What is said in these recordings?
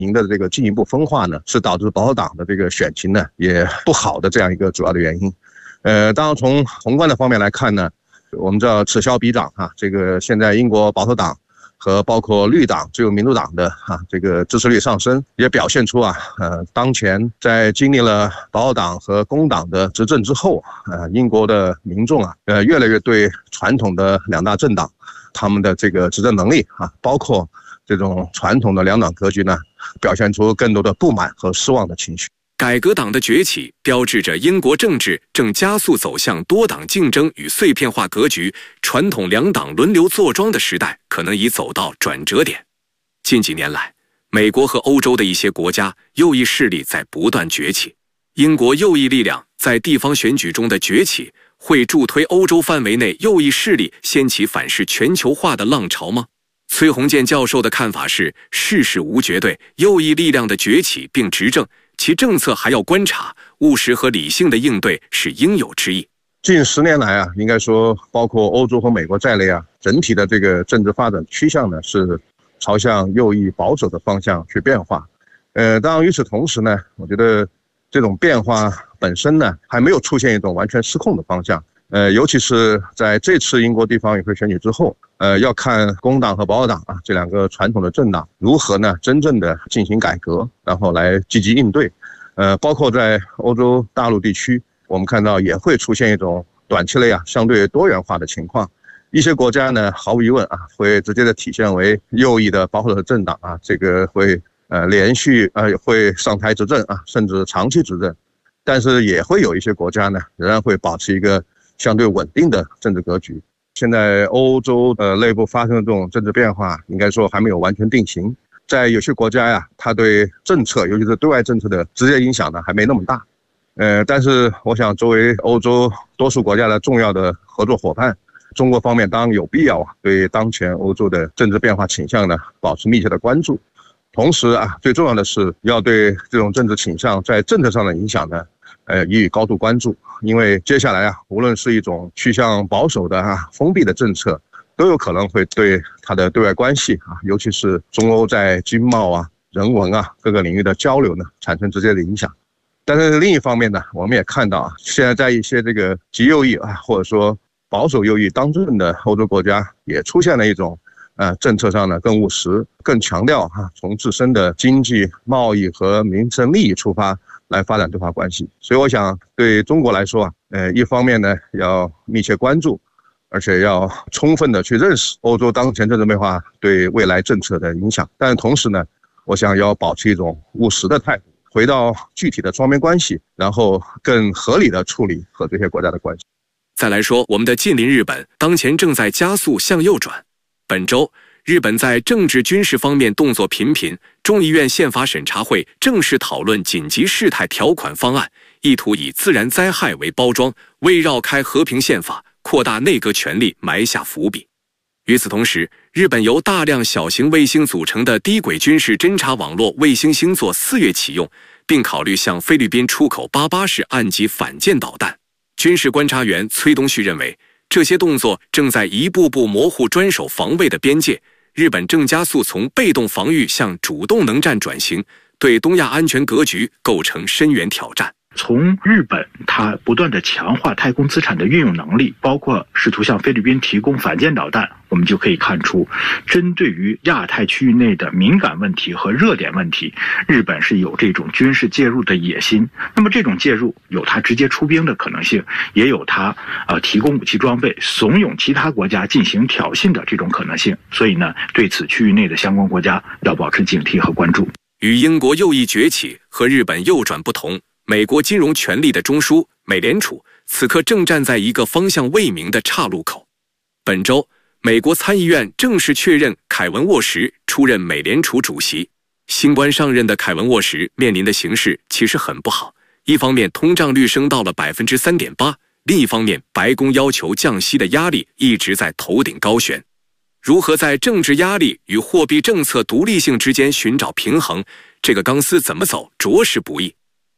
营的这个进一步分化呢，是导致保守党的这个选情呢也不好的这样一个主要的原因。当然从宏观的方面来看呢，我们知道此消彼长这个现在英国保守党和包括绿党、自由民主党的这个支持率上升，也表现出当前在经历了保守党和工党的执政之后，英国的民众越来越对传统的两大政党他们的这个执政能力包括这种传统的两党格局呢，表现出更多的不满和失望的情绪。 改革党的崛起标志着英国政治正加速走向多党竞争与碎片化格局，传统两党轮流坐庄的时代可能已走到转折点。近几年来，美国和欧洲的一些国家右翼势力在不断崛起，英国右翼力量在地方选举中的崛起，会助推欧洲范围内右翼势力掀起反噬全球化的浪潮吗？崔洪建教授的看法是，世事无绝对，右翼力量的崛起并执政，其政策还要观察，务实和理性的应对是应有之义。 近10年来应该说包括欧洲和美国在内整体的这个政治发展趋向呢是朝向右翼保守的方向去变化。当然与此同时呢，我觉得这种变化本身呢还没有出现一种完全失控的方向。尤其是在这次英国地方议会选举之后，要看工党和保守党这两个传统的政党如何呢真正的进行改革，然后来积极应对。包括在欧洲大陆地区，我们看到也会出现一种短期内相对多元化的情况。一些国家呢，毫无疑问会直接的体现为右翼的保守的政党这个会连续会上台执政甚至长期执政。但是也会有一些国家呢，仍然会保持一个相对稳定的政治格局。现在欧洲内部发生的这种政治变化，应该说还没有完全定型。在有些国家它对政策，尤其是对外政策的直接影响呢，还没那么大。但是我想，作为欧洲多数国家的重要的合作伙伴，中国方面当然有必要对当前欧洲的政治变化倾向呢，保持密切的关注。同时最重要的是要对这种政治倾向在政策上的影响呢，予以高度关注。因为接下来无论是一种趋向保守的封闭的政策，都有可能会对它的对外关系尤其是中欧在经贸人文各个领域的交流呢，产生直接的影响。但是另一方面呢，我们也看到现在在一些这个极右翼或者说保守右翼当政的欧洲国家，也出现了一种政策上呢更务实，更强调从自身的经济、贸易和民生利益出发来发展对华关系。所以我想对中国来说一方面呢要密切关注，而且要充分的去认识欧洲当前政治变化对未来政策的影响。但是同时呢，我想要保持一种务实的态度，回到具体的双边关系，然后更合理的处理和这些国家的关系。 再来说我们的近邻日本，当前正在加速向右转。本周日本在政治军事方面动作频频，众议院宪法审查会正式讨论紧急事态条款方案，意图以自然灾害为包装，为绕开和平宪法、扩大内阁权力埋下伏笔。与此同时，日本由大量小型卫星组成的低轨军事侦察网络卫星星座4月启用，并考虑向菲律宾出口88式岸级反舰导弹。军事观察员崔东旭认为，这些动作正在一步步模糊专守防卫的边界，日本正加速从被动防御向主动能战转型，对东亚安全格局构成深远挑战。 从日本它不断的强化太空资产的运用能力，包括试图向菲律宾提供反舰导弹，我们就可以看出，针对于亚太区域内的敏感问题和热点问题，日本是有这种军事介入的野心。那么这种介入有它直接出兵的可能性，也有它提供武器装备、怂恿其他国家进行挑衅的这种可能性。所以呢，对此区域内的相关国家要保持警惕和关注。 与英国右翼崛起和日本右转不同，美国金融权力的中枢美联储此刻正站在一个方向未明的岔路口。本周，美国参议院正式确认凯文·沃什出任美联储主席。新官上任的凯文·沃什面临的形势其实很不好，一方面通胀率升到了 3.8%， 另一方面白宫要求降息的压力一直在头顶高悬。如何在政治压力与货币政策独立性之间寻找平衡，这个钢丝怎么走着实不易。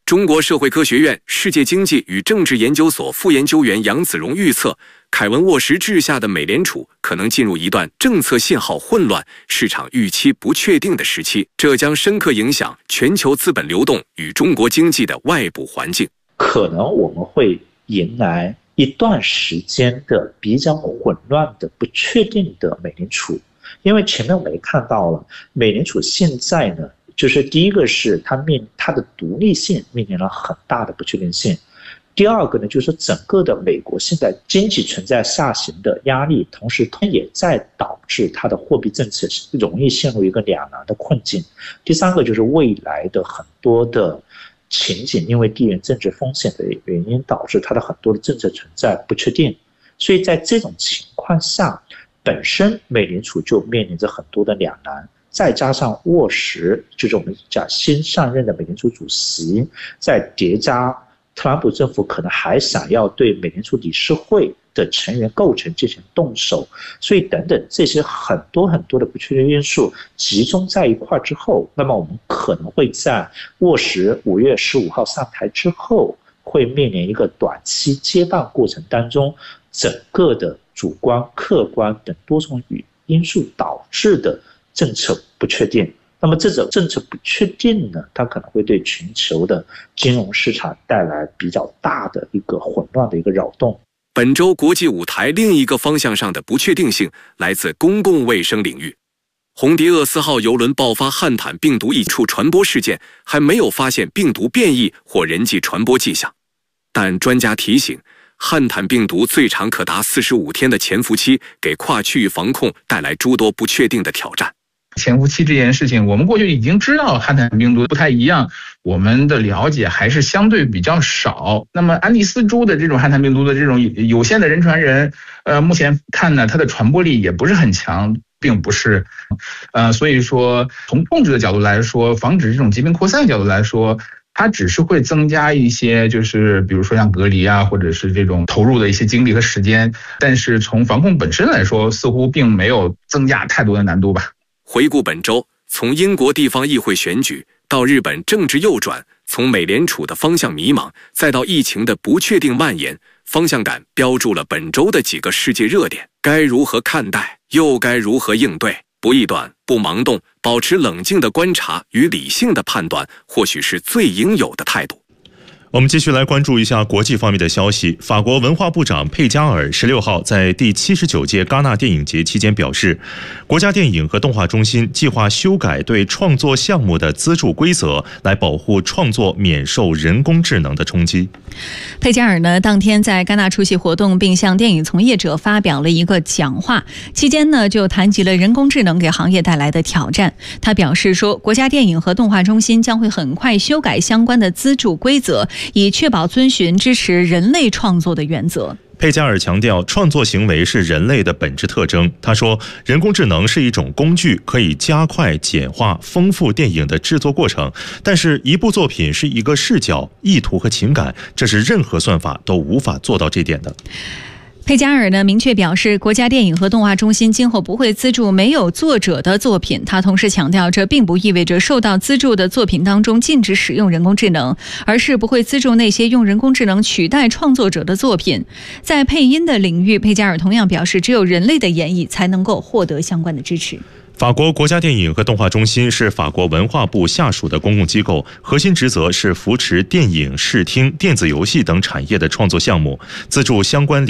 中国社会科学院世界经济与政治研究所副研究员杨子荣预测，凯文沃什治下的美联储可能进入一段政策信号混乱、市场预期不确定的时期，这将深刻影响全球资本流动与中国经济的外部环境。 可能我们会迎来一段时间的比较混乱的、不确定的美联储，因为前面我们也看到了，美联储现在呢，就是第一个是它的独立性面临了很大的不确定性，第二个呢，就是整个的美国现在经济存在下行的压力，同时它也在导致它的货币政策容易陷入一个两难的困境。第三个就是未来的很多的情景，因为地缘政治风险的原因，导致它的很多的政策存在不确定，所以在这种情况下，本身美联储就面临着很多的两难。再加上沃什，就是我们讲新上任的美联储主席，再叠加特朗普政府可能还想要对美联储理事会的成员构成进行动手，所以等等这些很多的不确定因素集中在一块之后，那么我们可能会在沃什5月15号上台之后，会面临一个短期接棒过程当中，整个的主观、客观等多重因素导致的政策不确定。那么这种政策不确定呢，它可能会对全球的金融市场带来比较大的一个混乱的一个扰动。 本周国际舞台另一个方向上的不确定性来自公共卫生领域。红迪厄斯号邮轮爆发汉坦病毒一处传播事件，还没有发现病毒变异或人际传播迹象，但专家提醒，汉坦病毒最长可达45天的潜伏期，给跨区域防控带来诸多不确定的挑战。 潜伏期这件事情，我们过去已经知道汉坦病毒不太一样，我们的了解还是相对比较少。那么安第斯猪的这种汉坦病毒的这种有限的人传人，目前看呢，它的传播力也不是很强，并不是，所以说从控制的角度来说，防止这种疾病扩散角度来说，它只是会增加一些，就是比如说像隔离啊，或者是这种投入的一些精力和时间，但是从防控本身来说，似乎并没有增加太多的难度吧。 回顾本周，从英国地方议会选举到日本政治右转，从美联储的方向迷茫，再到疫情的不确定蔓延，方向感标注了本周的几个世界热点，该如何看待，又该如何应对？不臆断，不盲动，保持冷静的观察与理性的判断，或许是最应有的态度。 我们继续来关注一下国际方面的消息。法国文化部长佩加尔16号在第79届戛纳电影节期间表示，国家电影和动画中心计划修改对创作项目的资助规则，来保护创作免受人工智能的冲击。 佩加尔呢，当天在戛纳出席活动，并向电影从业者发表了一个讲话，期间呢就谈及了人工智能给行业带来的挑战。他表示说，国家电影和动画中心将会很快修改相关的资助规则，以确保遵循支持人类创作的原则。 佩加尔强调，创作行为是人类的本质特征。他说，人工智能是一种工具，可以加快、简化、丰富电影的制作过程，但是一部作品是一个视角、意图和情感，这是任何算法都无法做到这点的。 佩加尔呢明确表示，国家电影和动画中心今后不会资助没有作者的作品。他同时强调，这并不意味着受到资助的作品当中禁止使用人工智能，而是不会资助那些用人工智能取代创作者的作品。在配音的领域，佩加尔同样表示，只有人类的演绎才能够获得相关的支持。 法国国家电影和动画中心是法国文化部下属的公共机构，核心职责是扶持电影、视听、电子游戏等产业的创作项目，资助相关